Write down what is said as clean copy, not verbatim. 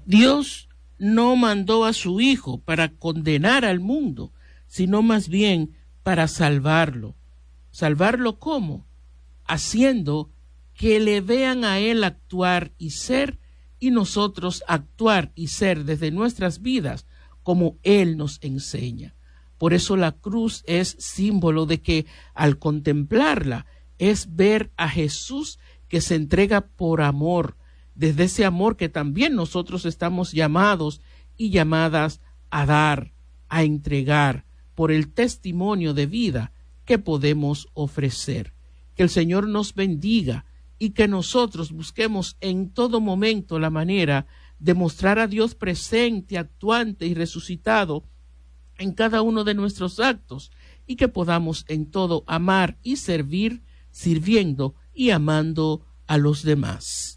Dios no mandó a su Hijo para condenar al mundo, sino más bien para salvarlo. ¿Salvarlo cómo? Haciendo que le vean a Él actuar y ser, y nosotros actuar y ser desde nuestras vidas como Él nos enseña. Por eso la cruz es símbolo de que al contemplarla es ver a Jesús que se entrega por amor, desde ese amor que también nosotros estamos llamados y llamadas a dar, a entregar, por el testimonio de vida que podemos ofrecer. Que el Señor nos bendiga y que nosotros busquemos en todo momento la manera de mostrar a Dios presente, actuante y resucitado en cada uno de nuestros actos, y que podamos en todo amar y servir, sirviendo y amando a los demás.